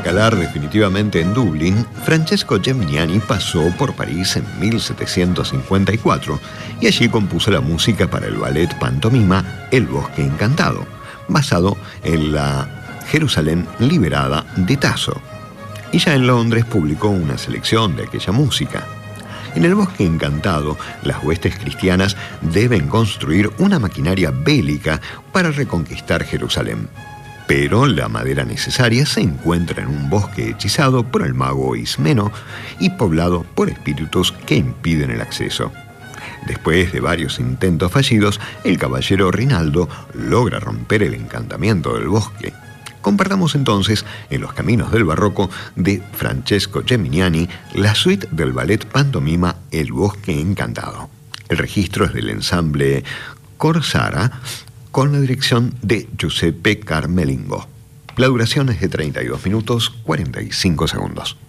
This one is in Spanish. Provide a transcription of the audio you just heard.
calar definitivamente en Dublín, Francesco Geminiani pasó por París en 1754 y allí compuso la música para el ballet pantomima El Bosque Encantado, basado en la Jerusalén liberada de Tasso. Y ya en Londres publicó una selección de aquella música. En El Bosque Encantado, las huestes cristianas deben construir una maquinaria bélica para reconquistar Jerusalén. Pero la madera necesaria se encuentra en un bosque hechizado por el mago Ismeno y poblado por espíritus que impiden el acceso. Después de varios intentos fallidos, el caballero Rinaldo logra romper el encantamiento del bosque. Compartamos entonces en Los Caminos del Barroco de Francesco Geminiani la suite del ballet pantomima El Bosque Encantado. El registro es del ensamble Corsara con la dirección de Giuseppe Carmelingo. La duración es de 32 minutos 45 segundos.